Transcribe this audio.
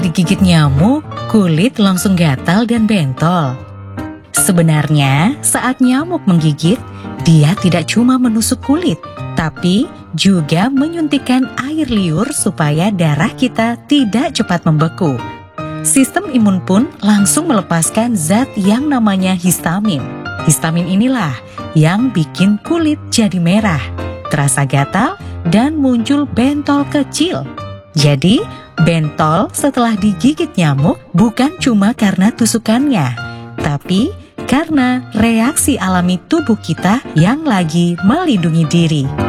digigit nyamuk, kulit langsung gatal dan bentol. Sebenarnya, saat nyamuk menggigit, dia tidak cuma menusuk kulit, tapi juga menyuntikkan air liur supaya darah kita tidak cepat membeku. Sistem imun pun langsung melepaskan zat yang namanya histamin. Histamin inilah yang bikin kulit jadi merah, terasa gatal, dan muncul bentol kecil. Jadi, bentol setelah digigit nyamuk bukan cuma karena tusukannya, tapi karena reaksi alami tubuh kita yang lagi melindungi diri.